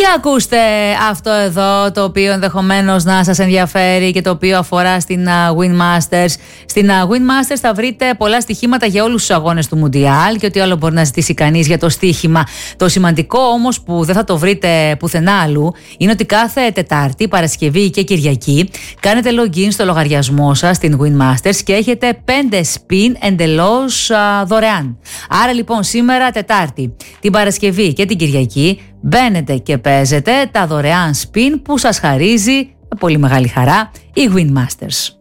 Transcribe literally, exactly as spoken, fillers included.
Για ακούστε αυτό εδώ, το οποίο ενδεχομένως να σας ενδιαφέρει και το οποίο αφορά στην uh, Win Masters. Στην uh, Win Masters θα βρείτε πολλά στοιχήματα για όλους τους αγώνες του Μουντιάλ και ό,τι άλλο μπορεί να ζητήσει κανείς για το στοίχημα. Το σημαντικό όμως που δεν θα το βρείτε πουθενά αλλού είναι ότι κάθε Τετάρτη, Παρασκευή και Κυριακή κάνετε login στο λογαριασμό σας στην Win Masters και έχετε πέντε spin εντελώς uh, δωρεάν. Άρα λοιπόν σήμερα Τετάρτη, την Παρασκευή και την Κυριακή μπαίνετε και παίζετε τα δωρεάν spin που σας χαρίζει με πολύ μεγάλη χαρά η Win Masters.